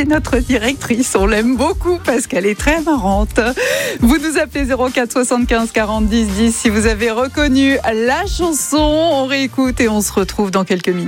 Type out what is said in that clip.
notre directrice. On l'aime beaucoup parce qu'elle est très marrante. Vous nous appelez 04 75 40 10 10 si vous avez reconnu la chanson. On réécoute et on se retrouve dans quelques minutes.